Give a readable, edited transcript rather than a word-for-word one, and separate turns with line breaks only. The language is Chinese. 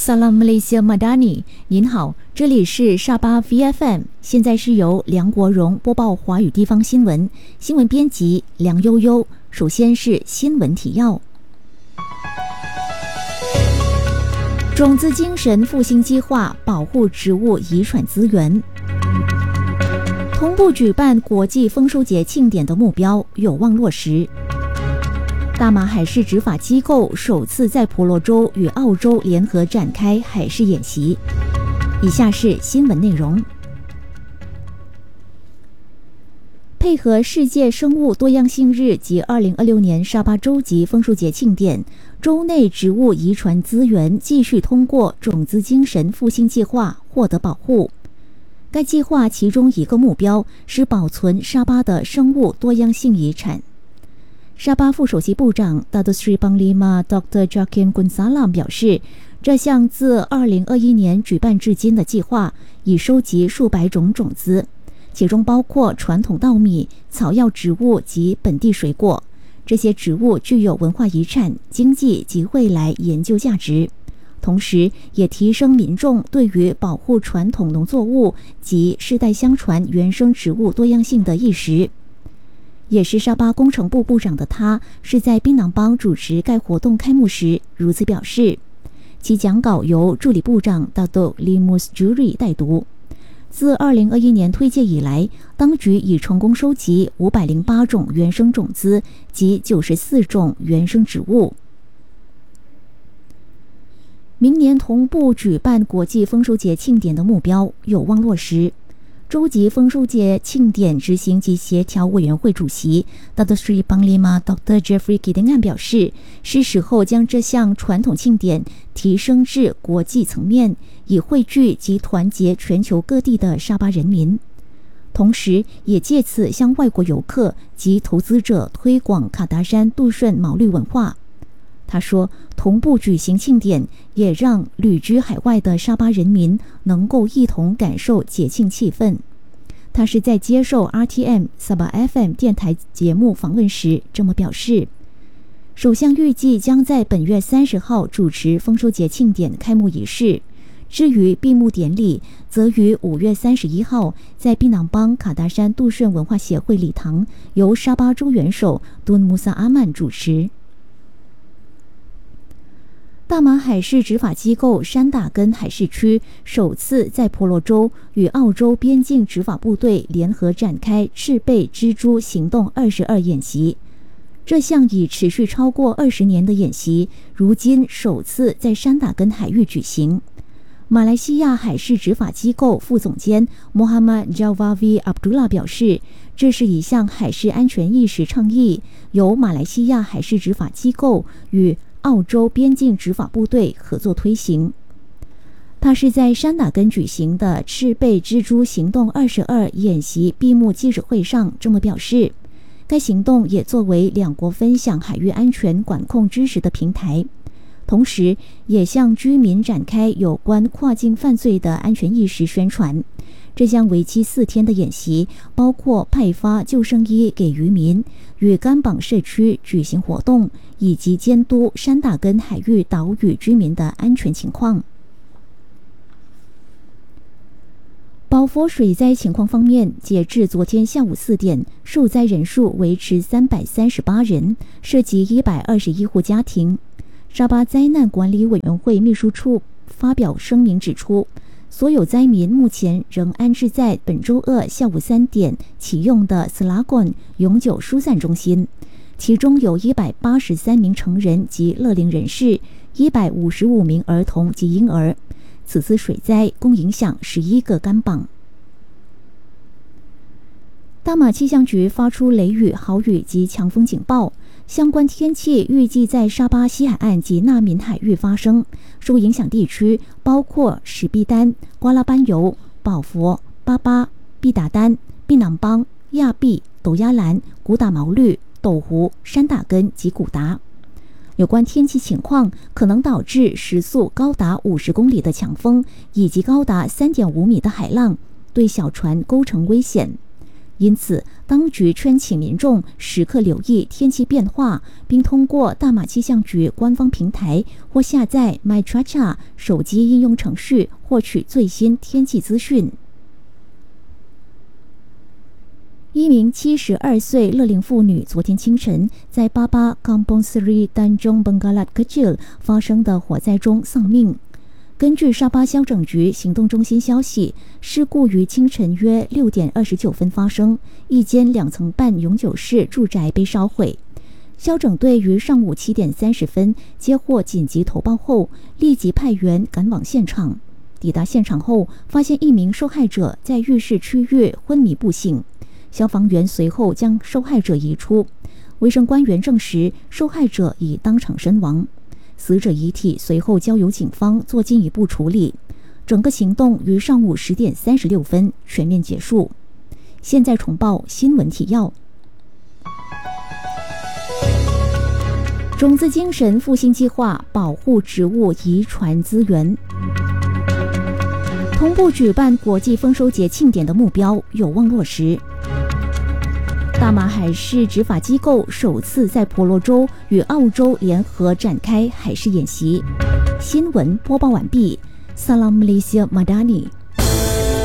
Salam Malaysia Madani， 您好，这里是沙巴 VFM， 现在是由梁国荣播报华语地方新闻，新闻编辑梁悠悠。首先是新闻提要：种子精神复兴计划保护植物遗传资源，同步举办国际丰收节庆典的目标有望落实。大马海事执法机构首次在婆罗洲与澳洲联合展开海事演习。以下是新闻内容。配合世界生物多样性日及2026年沙巴洲际丰收节庆典，州内植物遗传资源继续通过种子精神复兴计划获得保护。该计划其中一个目标是保存沙巴的生物多样性遗产。沙巴副首席部长 Datuk Seri Panglima Dr. Joaquim Gunsalam 表示，这项自2021年举办至今的计划已收集数百种种子，其中包括传统稻米、草药植物及本地水果。这些植物具有文化遗产、经济及未来研究价值，同时也提升民众对于保护传统农作物及世代相传原生植物多样性的意识。也是沙巴工程部部长的他，是在槟榔邦主持该活动开幕时如此表示。其讲稿由助理部长 Datuk Limus Juri 代读。自2021年推介以来，当局已成功收集508种原生种子及94种原生植物。明年同步举办国际丰收节庆典的目标有望落实。洲际丰收节庆典执行及协调委员会主席 Datuk Seri Panglima Dr. Jeffrey Kidengan 表示，是时候将这项传统庆典提升至国际层面，以汇聚及团结全球各地的沙巴人民，同时也借此向外国游客及投资者推广卡达山杜顺毛绿文化。他说，同步举行庆典，也让旅居海外的沙巴人民能够一同感受节庆气氛。他是在接受 RTM Sabah FM 电台节目访问时这么表示。首相预计将在本月30号主持丰收节庆典开幕仪式，至于闭幕典礼，则于5月31号在槟榔邦卡达山杜顺文化协会礼堂由沙巴州元首敦穆萨阿曼主持。大马海事执法机构山打根海事区首次在婆罗洲与澳洲边境执法部队联合展开赤背蜘蛛行动22演习。这项已持续超过20年的演习，如今首次在山打根海域举行。马来西亚海事执法机构副总监 Muhammad Jawavi Abdullah 表示，这是一项海事安全意识倡议，由马来西亚海事执法机构与澳洲边境执法部队合作推行。他是在山打根举行的赤背蜘蛛行动22演习闭幕记者会上这么表示。该行动也作为两国分享海域安全管控知识的平台，同时也向居民展开有关跨境犯罪的安全意识宣传。这项为期4天的演习包括派发救生衣给渔民，与甘榜社区举行活动，以及监督山打根海域岛屿居民的安全情况。宝佛水灾情况方面，截至昨天下午4点，受灾人数维持338人，涉及121户家庭。沙巴灾难管理委员会秘书处发表声明指出，所有灾民目前仍安置在本周2下午3点启用的斯拉贡永久疏散中心，其中有183名成人及乐龄人士，155名儿童及婴儿。此次水灾共影响11个甘榜。大马气象局发出雷雨、豪雨及强风警报，相关天气预计在沙巴西海岸及纳敏海域发生，受影响地区包括史必丹、瓜拉班尤、宝佛、巴巴、毕打丹、槟榔邦、亚庇、斗亚兰、古打毛绿、斗湖、山打根及古达。有关天气情况可能导致时速高达50公里的强风以及高达3.5米的海浪，对小船构成危险。 因此，当局劝请民众时刻留意天气变化，并通过大马气象局官方平台或下载 MyChacha 手机应用程序获取最新天气资讯。一名72岁乐龄妇女昨天清晨在巴巴 Kampung Seri Tanjung Bengkalat Kecil 发生的火灾中丧命。根据沙巴消整局行动中心消息，事故于清晨约6点29分发生，一间2层半永久式住宅被烧毁。消整队于上午7点30分接获紧急投报后，立即派员赶往现场。抵达现场后，发现一名受害者在浴室区域昏迷不醒。消防员随后将受害者移出，卫生官员证实受害者已当场身亡。死者遗体随后交由警方做进一步处理。整个行动于上午10点36分全面结束。现在重报新闻提要。种子精神复兴计划保护植物遗传资源。同步举办国际丰收节庆典的目标有望落实。大马海事执法机构首次在婆罗洲与澳洲联合展开海事演习。新闻播报完毕。Salam Malaysia Madani。